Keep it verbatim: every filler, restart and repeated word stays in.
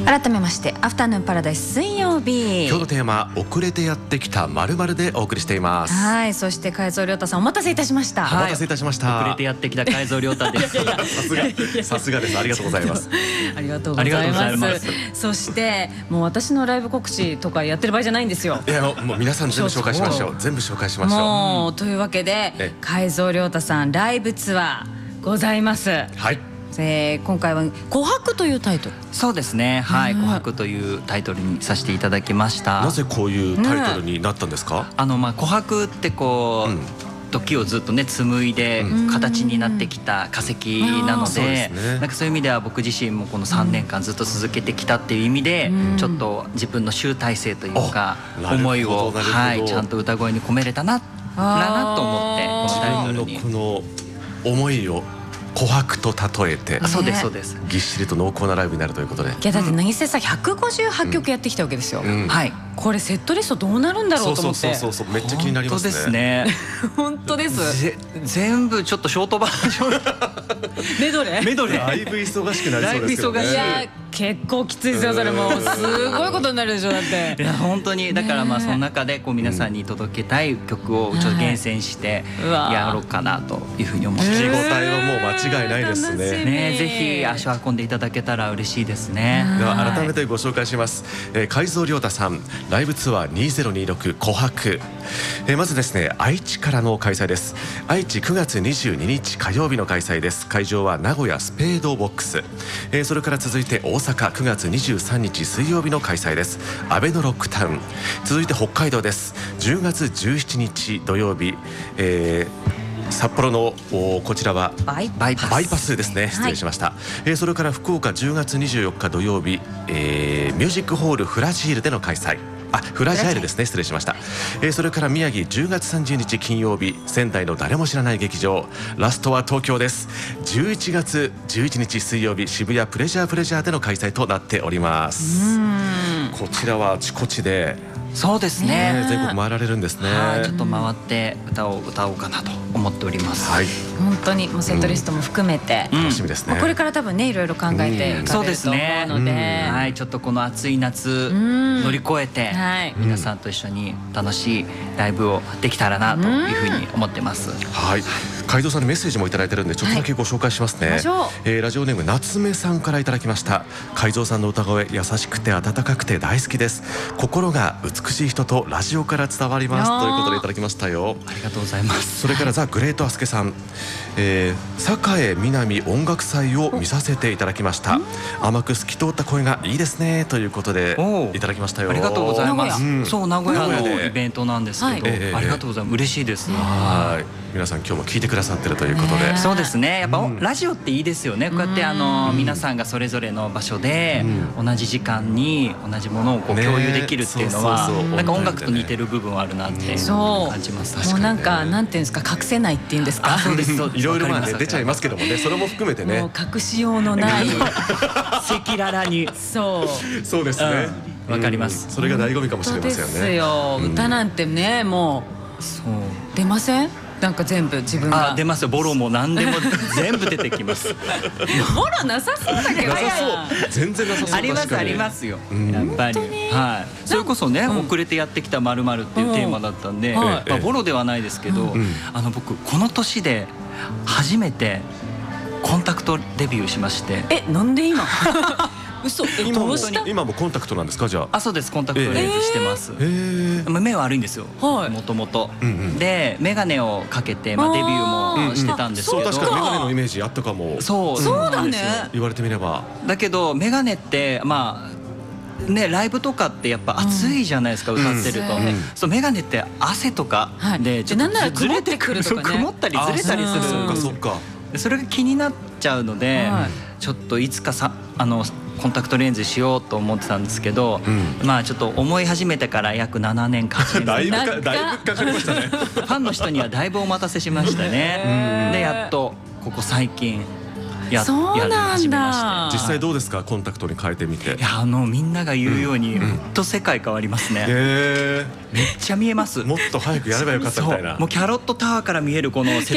改めましてアフタヌーンパラダイス水曜日、 今日のテーマ遅れてやってきた〇〇でお送りしています。 はい、そして海蔵亮太さんお待たせいたしました、 はい、お待たせいたしました。 遅れてやってきた海蔵亮太ですさすがさすがです。ありがとうございますありがとうございます。そしてもう私のライブ告知とかやってる場合じゃないんですよ。 いやもう皆さん全部紹介しましょう。全部紹介しましょう。 もうというわけで海蔵亮太さんライブツアーございます。 はい、 えー、今回は「琥珀」というタイトル。 そうですね、はい、琥珀というタイトルにさせていただきました。 なぜこういうタイトルになったんですか？ あのまあ琥珀ってこう、うん、時をずっとね紡いで形になってきた化石なので、なんかそういう意味では僕自身もこのさんねんかんずっと続けてきたっていう意味で、ちょっと自分の集大成というか思いを、はい、ちゃんと歌声に込めれたななと思ってこのタイトルに。 この思いを琥珀と例えて、 そうですそうです、 ぎっしりと濃厚なライブになるということで。 いやだって渚さんひゃくごじゅうはちきょくやってきたわけですよ。はい、これセットリストどうなるんだろうと思って。 そうそうそうそう、めっちゃ気になりますね。 本当ですね。 全部ちょっとショートバージョンメドレーメドレーだいぶ忙しくなりそうですけどね。 いや結構きついですよそれも。すごいことになるでしょだって。 いや本当にだからまあその中でこう皆さんに届けたい曲をちょっと厳選してやろうかなというふうに思ってます。 聞き応えはもう間違いないですね。 ね、ぜひ足を運んでいただけたら嬉しいですね。 では改めてご紹介します。えー、海蔵亮太さんライブツアーにせんにじゅうろく琥珀、えー、まずですね愛知からの開催です。愛知くがつにじゅうににち火曜日の開催です。会場は名古屋スペードボックス、えー、それから続いて大阪くがつにじゅうさんにち水曜日の開催です。阿部のロックタウン。続いて北海道です。じゅうがつじゅうしちにち土曜日、えー札幌のこちらはバイパス、バイパスですね、失礼しました、はい、えー、それから福岡じゅうがつにじゅうよっか土曜日、えー、ミュージックホールフラジールでの開催、あフラジャイルですね、失礼しました、えー、それから宮城じゅうがつさんじゅうにち金曜日仙台の誰も知らない劇場、ラストは東京です。じゅういちがつじゅういちにち水曜日渋谷プレジャープレジャーでの開催となっております。こちらはあちこちでそうですね、 全国回られるんですね。 はい、ちょっと回って歌を歌おうかなと思っております。 はい、 本当にもうセットリストも含めて、 うん、楽しみですね。 これから多分ねいろいろ考えていかれると思うので、 はい、ちょっとこの暑い夏乗り越えて、はい、皆さんと一緒に楽しいライブをできたらなというふうに思ってます。 はい、海蔵さんにメッセージもいただいてるんでちょっとだけご紹介しますね。はい、えー、ラジオネーム夏目さんからいただきました。海蔵さんの歌声優しくて温かくて大好きです。心が美しい人とラジオから伝わりますということでいただきましたよ。 ありがとうございます。 それからザ・グレートアスケさん、えー、栄南音楽祭を見させていただきました。甘く透き通った声がいいですねということでいただきましたよ。 ありがとうございます。 うん、 そう名古屋のイベントなんですけど、はい、ありがとうございます。嬉しいです。 はい、皆さん今日も聞いてくださってるということで、 そうですね、やっぱ、うん、ラジオっていいですよね。こうやってあの、うん、皆さんがそれぞれの場所で、うん、同じ時間に同じものをこう共有できるっていうのは、ね、なんか音楽と似てる部分はあるなって感じます。 もうなんかなんていうんですか、隠せないっていうんですか。 そうです、 いろいろまあね出ちゃいますけどもね、それも含めてね、 もう隠しようのない赤裸々に。 そうそうですね、 わかります。 それが醍醐味かもしれませんよね。 ですよ、歌なんてねもうそう出ません。なんか全部自分があ出ますよ。ボロも何でも全部出てきます。 ボロなさそうだけど。 全然なさそう。 ありますありますよ。やっぱりはい。それこそね、遅れてやってきたまるまるっていうテーマだったんで、まあボロではないですけど、あの僕この年で初めてコンタクトデビューしまして。 え、なんで今？嘘。 今も今もコンタクトなんですか、じゃあ。 あ、そうです、コンタクトレンズしてます。目悪いんですよ、もともと。で眼鏡をかけてまあデビューもしてたんですけど、 確かに眼鏡のイメージあったかも。 そうそうだね、 言われてみれば。 だけど眼鏡ってまあね、ライブとかってやっぱ暑いじゃないですか、歌ってるとね。そう、眼鏡って汗とかでちょっとずれてくるとかね、曇ったりずれたりする。 そうかそうか。 それが気になっちゃうので、ちょっといつかさあのコンタクトレンズしようと思ってたんですけど、うん、まあちょっと思い始めてから約ななねんかだいぶかだいぶかかりましたね。ファンの人にはだいぶお待たせしましたね。でやっとここ最近ややり始めまして、実際どうですか、コンタクトに変えてみて。 いや、あのみんなが言うように、うん、ほんと世界変わりますね。めっちゃ見えます。 もっと早くやればよかったみたいな。 もうキャロットタワーから見えるこの